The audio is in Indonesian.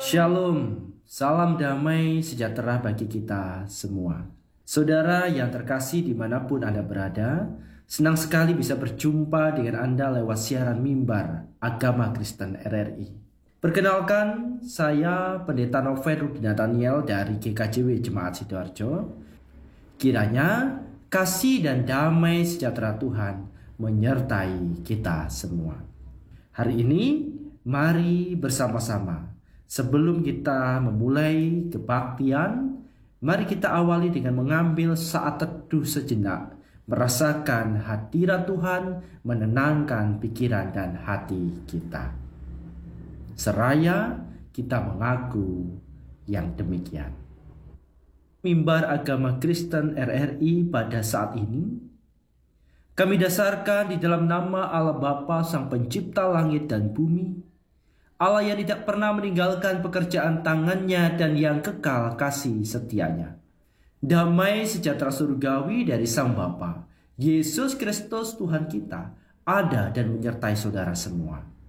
Shalom, salam damai sejahtera bagi kita semua. Saudara yang terkasih dimanapun Anda berada, senang sekali bisa berjumpa dengan Anda lewat siaran mimbar Agama Kristen RRI. Perkenalkan, saya Pendeta Novel Rudi Nathaniel dari GKJW Jemaat Sidoarjo. Kiranya kasih dan damai sejahtera Tuhan menyertai kita semua. Hari ini, mari bersama-sama. Sebelum kita memulai kebaktian, mari kita awali dengan mengambil saat teduh sejenak, merasakan hadirat Tuhan, menenangkan pikiran dan hati kita. Seraya kita mengaku yang demikian. Mimbar Agama Kristen RRI pada saat ini, kami dasarkan di dalam nama Allah Bapa Sang Pencipta langit dan bumi, Allah yang tidak pernah meninggalkan pekerjaan tangannya dan yang kekal kasih setianya. Damai sejahtera surgawi dari Sang Bapa, Yesus Kristus Tuhan kita, ada dan menyertai saudara semua.